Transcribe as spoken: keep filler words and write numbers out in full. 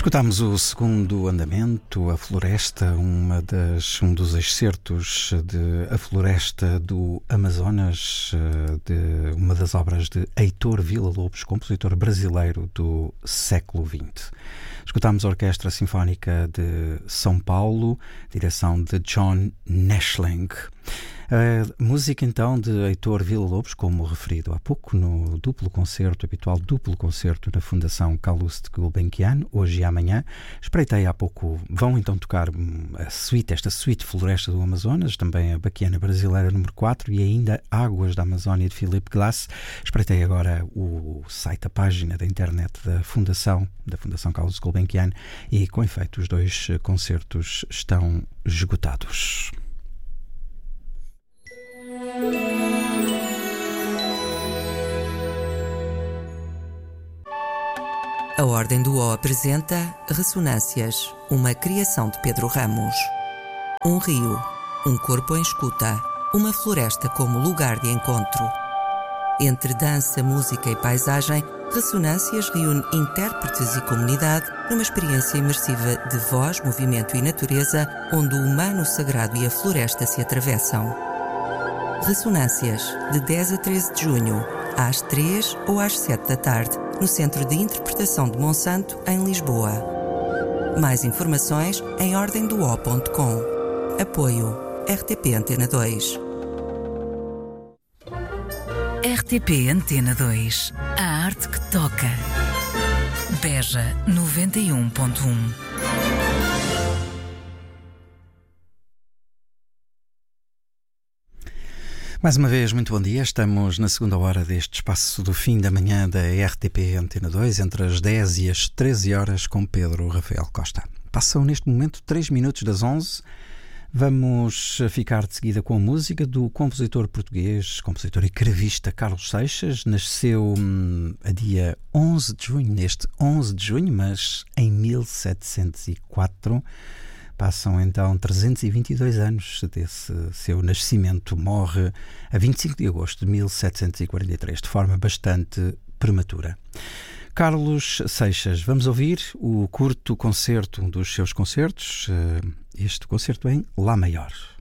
Escutámos o segundo andamento, A Floresta, uma das, um dos excertos de A Floresta do Amazonas, de uma das obras de Heitor Villa-Lobos, compositor brasileiro do século vinte. Escutámos a Orquestra Sinfónica de São Paulo, direção de John Neschling. A música então de Heitor Villa-Lobos, como referido há pouco, no duplo concerto, habitual duplo concerto na Fundação Calouste Gulbenkian, hoje e amanhã. Espreitei há pouco, vão então tocar a suite, esta suite Floresta do Amazonas, também a Baquiana Brasileira número quatro e ainda Águas da Amazónia de Philip Glass. Espreitei agora o site, a página da internet da Fundação, da Fundação Calouste Gulbenkian, e com efeito os dois concertos estão esgotados. A Ordem do O apresenta Ressonâncias, uma criação de Pedro Ramos. Um rio, um corpo em escuta, uma floresta como lugar de encontro. Entre dança, música e paisagem, Ressonâncias reúne intérpretes e comunidade numa experiência imersiva de voz, movimento e natureza, onde o humano, o sagrado e a floresta se atravessam. Ressonâncias, de dez a treze de junho, às três ou às sete da tarde, no Centro de Interpretação de Monsanto, em Lisboa. Mais informações em ordem do o ponto com. Apoio R T P Antena dois. R T P Antena dois. A arte que toca. Beja noventa e um ponto um. Mais uma vez, muito bom dia. Estamos na segunda hora deste espaço do fim da manhã da R T P Antena dois, entre as dez e as treze horas, com Pedro Rafael Costa. Passam neste momento três minutos das onze. Vamos ficar de seguida com a música do compositor português, compositor e cravista Carlos Seixas. Nasceu hum, a dia onze de junho, neste onze de junho, mas em mil setecentos e quatro. Passam então trezentos e vinte e dois anos desse seu nascimento. Morre a vinte e cinco de agosto de mil setecentos e quarenta e três, de forma bastante prematura. Carlos Seixas, vamos ouvir o curto concerto, um dos seus concertos, este concerto em Lá Maior.